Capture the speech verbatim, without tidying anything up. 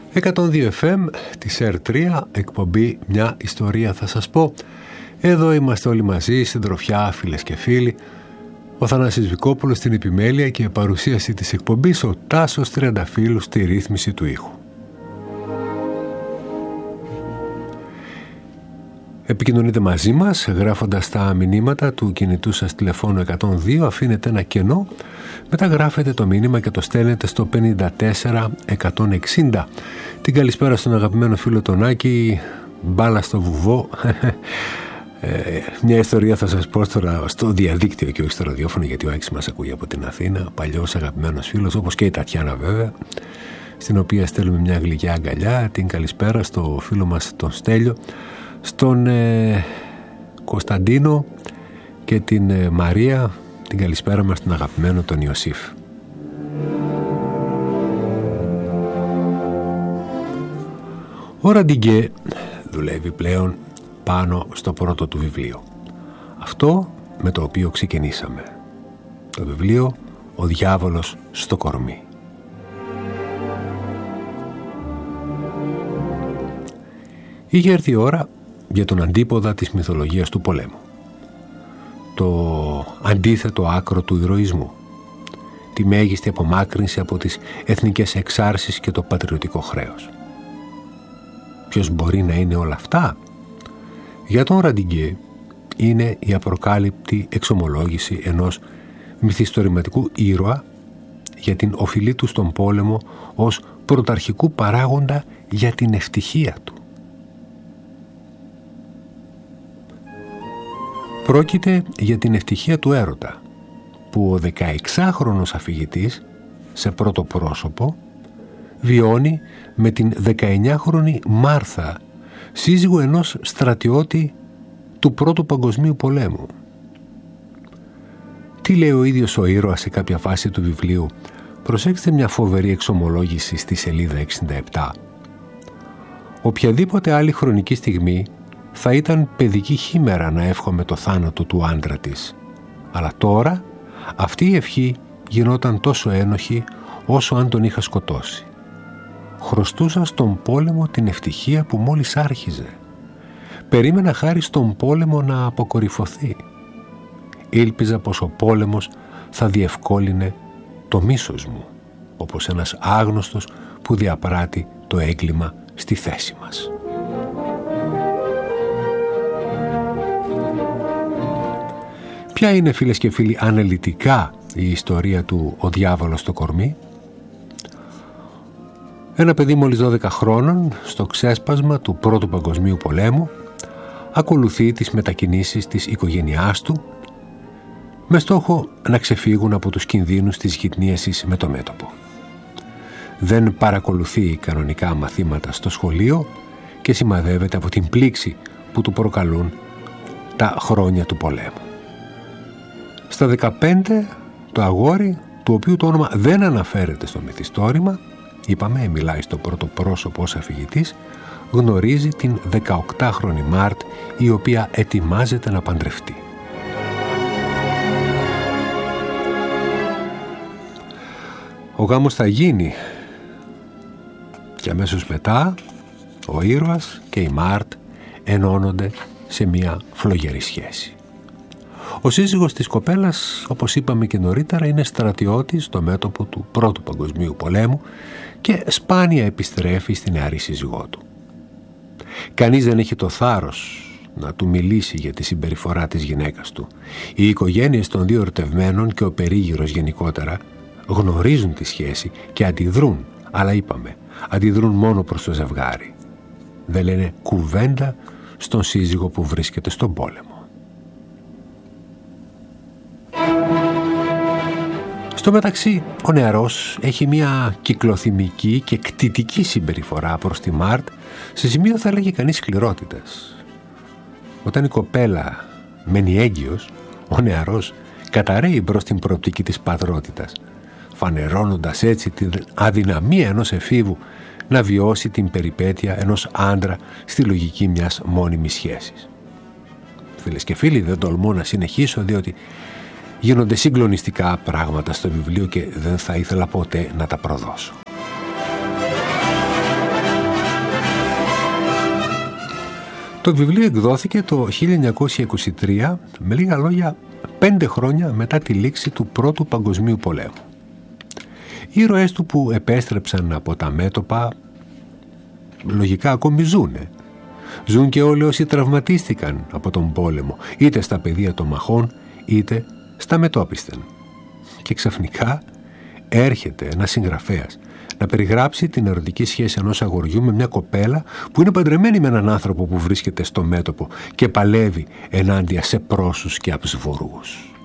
εκατόν δύο εφ εμ της αρ τρία, εκπομπή «Μια ιστορία θα σας πω». Εδώ είμαστε όλοι μαζί, συντροφιά, φίλες και φίλοι. Ο Θανάσης Βικόπουλος στην επιμέλεια και η παρουσίαση της εκπομπής, ο Τάσος Τριανταφύλου στη ρύθμιση του ήχου. Επικοινωνείτε μαζί μας γράφοντας τα μηνύματα του κινητού σας τηλεφώνου εκατόν δύο, αφήνετε ένα κενό, μετά γράφετε το μήνυμα και το στέλνετε στο πενήντα τέσσερα εκατόν εξήντα. Την καλησπέρα στον αγαπημένο φίλο τον Άκη, μπάλα στο βουβό. Ε, μια ιστορία θα σας πω τώρα στο διαδίκτυο και όχι στο ραδιόφωνο, γιατί ο Άκης μας ακούει από την Αθήνα, παλιός αγαπημένος φίλος, όπως και η Τατιάνα βέβαια, στην οποία στέλνουμε μια γλυκιά αγκαλιά. Την καλησπέρα στο φίλο μας τον Στέλιο, στον ε, Κωνσταντίνο και την ε, Μαρία. Την καλησπέρα μας στον αγαπημένο τον Ιωσήφ. Ο Ραντιγκέ δουλεύει πλέον πάνω στο πρώτο του βιβλίο. Αυτό με το οποίο ξεκινήσαμε. Το βιβλίο «Ο διάβολος στο κορμί». Είχε έρθει η ώρα για τον αντίποδα της μυθολογίας του πολέμου. Το αντίθετο άκρο του ηρωισμού. Τη μέγιστη απομάκρυνση από τις εθνικές εξάρσεις και το πατριωτικό χρέος. Ποιος μπορεί να είναι όλα αυτά? Για τον Ραντιγκέ είναι η απροκάλυπτη εξομολόγηση ενός μυθιστορηματικού ήρωα για την οφειλή του στον πόλεμο ως πρωταρχικού παράγοντα για την ευτυχία του. Πρόκειται για την ευτυχία του έρωτα που ο δεκαεξάχρονος αφηγητής σε πρώτο πρόσωπο βιώνει με την δεκαεννιάχρονη Μάρθα, σύζυγο ενός στρατιώτη του Πρώτου Παγκοσμίου Πολέμου. Τι λέει ο ίδιος ο ήρωας σε κάποια φάση του βιβλίου? Προσέξτε μια φοβερή εξομολόγηση στη σελίδα εξήντα επτά. Οποιαδήποτε άλλη χρονική στιγμή θα ήταν παιδική χήμερα να εύχομαι το θάνατο του άντρα της. Αλλά τώρα αυτή η ευχή γινόταν τόσο ένοχη όσο αν τον είχα σκοτώσει. Χρωστούσα στον πόλεμο την ευτυχία που μόλις άρχιζε. Περίμενα χάρη στον πόλεμο να αποκορυφωθεί. Ήλπιζα πως ο πόλεμος θα διευκόλυνε το μίσος μου, όπως ένας άγνωστος που διαπράττει το έγκλημα στη θέση μας. Ποια είναι, φίλες και φίλοι, αναλυτικά η ιστορία του «Ο διάβολος στο κορμί»? Ένα παιδί μόλις δώδεκα χρόνων, στο ξέσπασμα του Πρώτου Παγκοσμίου Πολέμου, ακολουθεί τις μετακινήσεις της οικογένειάς του με στόχο να ξεφύγουν από τους κινδύνους της γυτνίασης με το μέτωπο. Δεν παρακολουθεί κανονικά μαθήματα στο σχολείο και σημαδεύεται από την πλήξη που του προκαλούν τα χρόνια του πολέμου. Στα δεκαπέντε, το αγόρι, του οποίου το όνομα δεν αναφέρεται στο μυθιστόρημα, είπαμε, μιλάει στο πρώτο πρόσωπο ως αφηγητής, γνωρίζει την δεκαοκτάχρονη Μάρτ, η οποία ετοιμάζεται να παντρευτεί. Ο γάμος θα γίνει και αμέσως μετά ο ήρωας και η Μάρτ ενώνονται σε μια φλογερή σχέση. Ο σύζυγος της κοπέλας, όπως είπαμε και νωρίτερα, είναι στρατιώτης στο μέτωπο του Πρώτου Παγκοσμίου Πολέμου και σπάνια επιστρέφει στην νεαρή σύζυγό του. Κανείς δεν έχει το θάρρος να του μιλήσει για τη συμπεριφορά της γυναίκας του. Οι οικογένειες των δύο ερωτευμένων και ο περίγυρος γενικότερα γνωρίζουν τη σχέση και αντιδρούν, αλλά είπαμε, αντιδρούν μόνο προς το ζευγάρι. Δεν λένε κουβέντα στον σύζυγο που βρίσκεται στον πόλεμο. Στο μεταξύ, ο νεαρός έχει μια κυκλοθυμική και κτητική συμπεριφορά προς τη Μάρτ, σε σημείο θα λέγει κανείς σκληρότητας. Όταν η κοπέλα μένει έγκυος, ο νεαρός καταραίει μπρος την προοπτική της πατρότητας, φανερώνοντας έτσι την αδυναμία ενός εφήβου να βιώσει την περιπέτεια ενός άντρα στη λογική μιας μόνιμης σχέσης. Φίλες και φίλοι, δεν τολμώ να συνεχίσω, διότι γίνονται συγκλονιστικά πράγματα στο βιβλίο και δεν θα ήθελα ποτέ να τα προδώσω. Το βιβλίο εκδόθηκε το χίλια εννιακόσια είκοσι τρία, με λίγα λόγια πέντε χρόνια μετά τη λήξη του Πρώτου Παγκοσμίου Πολέμου. Οι ήρωές του που επέστρεψαν από τα μέτωπα λογικά ακόμη ζουνε. Ζουν και όλοι όσοι τραυματίστηκαν από τον πόλεμο, είτε στα πεδία των μαχών, είτε στα μετώπισθεν. Και ξαφνικά έρχεται ένας συγγραφέας να περιγράψει την ερωτική σχέση ενός αγοριού με μια κοπέλα που είναι παντρεμένη με έναν άνθρωπο που βρίσκεται στο μέτωπο και παλεύει ενάντια σε πρόσους και αψβορούς.